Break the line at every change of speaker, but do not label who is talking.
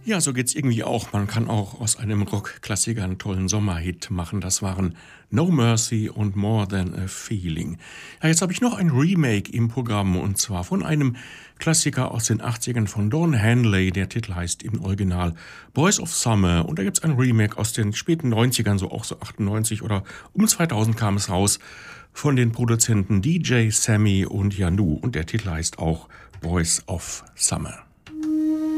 Ja, so geht's irgendwie auch. Man kann auch aus einem Rockklassiker einen tollen Sommerhit machen. Das waren No Mercy und More Than a Feeling. Ja, jetzt habe ich noch ein Remake im Programm und zwar von einem Klassiker aus den 80ern von Don Henley. Der Titel heißt im Original Boys of Summer und da gibt's ein Remake aus den späten 90ern, so auch so 98 oder um 2000 kam es raus von den Produzenten DJ Sammy und Janu und der Titel heißt auch Boys of Summer.